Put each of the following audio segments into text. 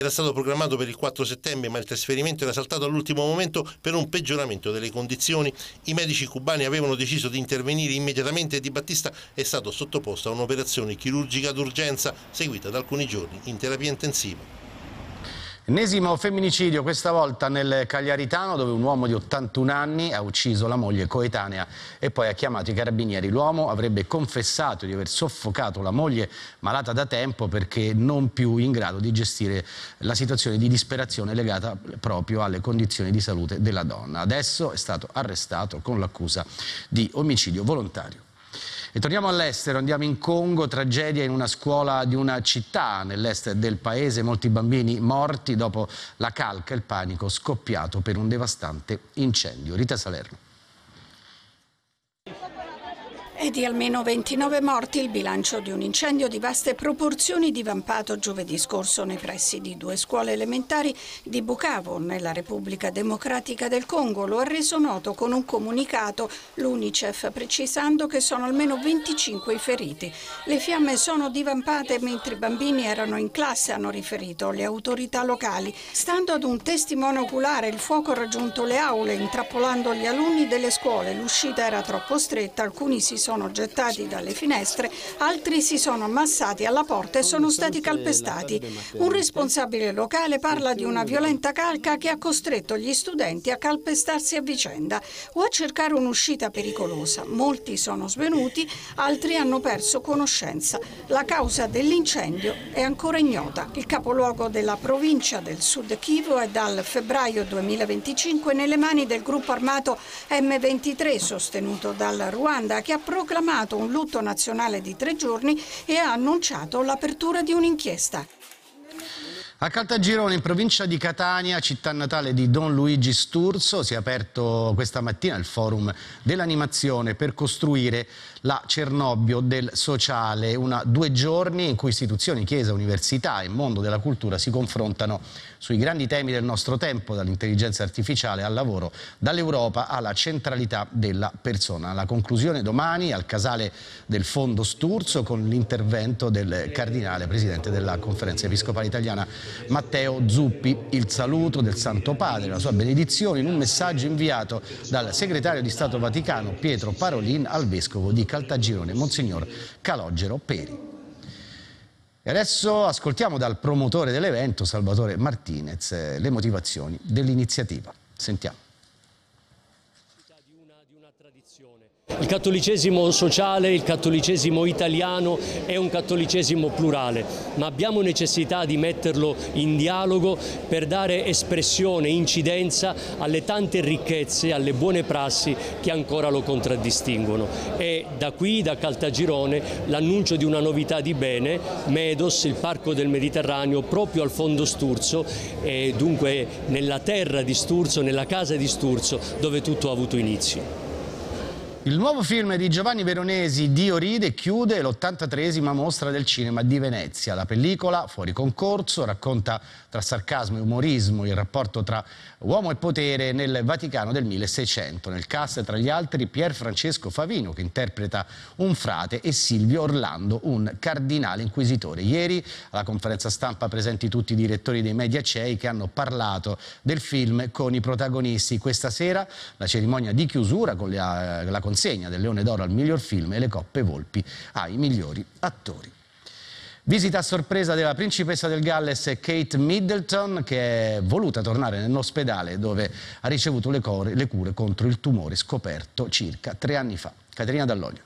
Era stato programmato per il 4 settembre, ma il trasferimento era saltato all'ultimo momento per un peggioramento delle condizioni. I medici cubani avevano deciso di intervenire immediatamente e Di Battista è stato sottoposto a un'operazione chirurgica d'urgenza seguita da alcuni giorni in terapia intensiva. Ennesimo femminicidio, questa volta nel Cagliaritano, dove un uomo di 81 anni ha ucciso la moglie coetanea e poi ha chiamato i carabinieri. L'uomo avrebbe confessato di aver soffocato la moglie malata da tempo perché non più in grado di gestire la situazione di disperazione legata proprio alle condizioni di salute della donna. Adesso è stato arrestato con l'accusa di omicidio volontario. E torniamo all'estero, andiamo in Congo, tragedia in una scuola di una città nell'est del paese, molti bambini morti dopo la calca e il panico scoppiato per un devastante incendio. Rita Salerno. È di almeno 29 morti il bilancio di un incendio di vaste proporzioni divampato giovedì scorso nei pressi di 2 scuole elementari di Bukavu, nella Repubblica Democratica del Congo. Lo ha reso noto con un comunicato l'UNICEF, precisando che sono almeno 25 i feriti. Le fiamme sono divampate mentre i bambini erano in classe, hanno riferito le autorità locali. Stando ad un testimone oculare, il fuoco ha raggiunto le aule, intrappolando gli alunni delle scuole. L'uscita era troppo stretta, alcuni si sono gettati dalle finestre, altri si sono ammassati alla porta e sono stati calpestati. Un responsabile locale parla di una violenta calca che ha costretto gli studenti a calpestarsi a vicenda o a cercare un'uscita pericolosa. Molti sono svenuti, altri hanno perso conoscenza. La causa dell'incendio è ancora ignota. Il capoluogo della provincia del Sud Kivu è dal febbraio 2025 nelle mani del gruppo armato M23 sostenuto dal Ruanda, che ha proclamato un lutto nazionale di 3 giorni e ha annunciato l'apertura di un'inchiesta. A Caltagirone, in provincia di Catania, città natale di Don Luigi Sturzo, si è aperto questa mattina il forum dell'animazione per costruire la Cernobbio del sociale, 2 giorni in cui istituzioni, chiesa, università e mondo della cultura si confrontano sui grandi temi del nostro tempo, dall'intelligenza artificiale al lavoro, dall'Europa alla centralità della persona. La conclusione domani al casale del Fondo Sturzo con l'intervento del cardinale presidente della Conferenza Episcopale Italiana Matteo Zuppi. Il saluto del Santo Padre, la sua benedizione in un messaggio inviato dal segretario di Stato Vaticano Pietro Parolin al vescovo di Caltagirone, Monsignor Calogero Peri. E adesso ascoltiamo dal promotore dell'evento, Salvatore Martinez, le motivazioni dell'iniziativa. Sentiamo. Il cattolicesimo sociale, il cattolicesimo italiano è un cattolicesimo plurale, ma abbiamo necessità di metterlo in dialogo per dare espressione, incidenza alle tante ricchezze, alle buone prassi che ancora lo contraddistinguono. E da qui, da Caltagirone, l'annuncio di una novità di bene, Medos, il Parco del Mediterraneo, proprio al Fondo Sturzo, e dunque nella terra di Sturzo, nella casa di Sturzo, dove tutto ha avuto inizio. Il nuovo film di Giovanni Veronesi, Dio ride, chiude l'83esima mostra del cinema di Venezia. La pellicola, fuori concorso, racconta tra sarcasmo e umorismo il rapporto tra uomo e potere nel Vaticano del 1600. Nel cast, tra gli altri, Pier Francesco Favino, che interpreta un frate, e Silvio Orlando, un cardinale inquisitore. Ieri, alla conferenza stampa, presenti tutti i direttori dei media CEI che hanno parlato del film con i protagonisti. Questa sera la cerimonia di chiusura con la consegna del Leone d'Oro al miglior film e le Coppe Volpi ai migliori attori. Visita a sorpresa della principessa del Galles Kate Middleton, che è voluta tornare nell'ospedale dove ha ricevuto le cure contro il tumore scoperto circa 3 anni fa. Caterina Dall'Olio.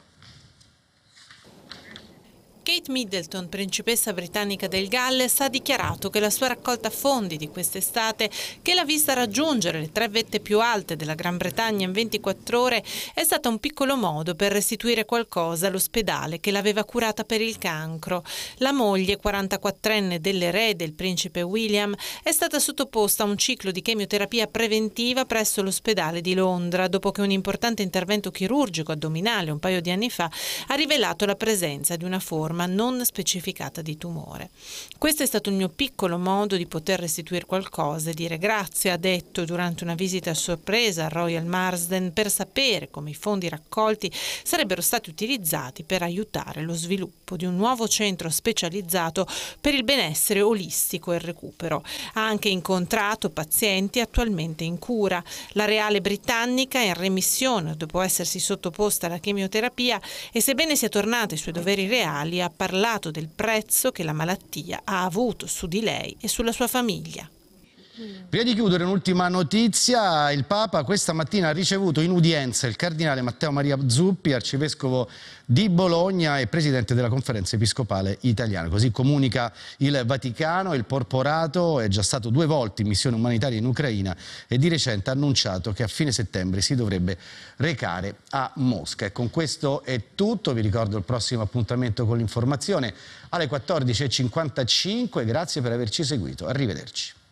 Kate Middleton, principessa britannica del Galles, ha dichiarato che la sua raccolta fondi di quest'estate, che l'ha vista raggiungere le 3 vette più alte della Gran Bretagna in 24 ore, è stata un piccolo modo per restituire qualcosa all'ospedale che l'aveva curata per il cancro. La moglie, 44enne dell'erede, il principe William, è stata sottoposta a un ciclo di chemioterapia preventiva presso l'ospedale di Londra, dopo che un importante intervento chirurgico addominale un paio di anni fa ha rivelato la presenza di una forma non specificata di tumore. Questo è stato il mio piccolo modo di poter restituire qualcosa e dire grazie, ha detto durante una visita a sorpresa al Royal Marsden, per sapere come i fondi raccolti sarebbero stati utilizzati per aiutare lo sviluppo di un nuovo centro specializzato per il benessere olistico e il recupero. Ha anche incontrato pazienti attualmente in cura. La reale britannica è in remissione dopo essersi sottoposta alla chemioterapia e, sebbene sia tornata ai suoi doveri reali, ha parlato del prezzo che la malattia ha avuto su di lei e sulla sua famiglia. Prima di chiudere, un'ultima notizia: il Papa questa mattina ha ricevuto in udienza il cardinale Matteo Maria Zuppi, arcivescovo di Bologna e presidente della Conferenza Episcopale Italiana. Così comunica il Vaticano. Il porporato è già stato 2 volte in missione umanitaria in Ucraina e di recente ha annunciato che a fine settembre si dovrebbe recare a Mosca. E con questo è tutto. Vi ricordo il prossimo appuntamento con l'informazione alle 14:55. Grazie per averci seguito. Arrivederci.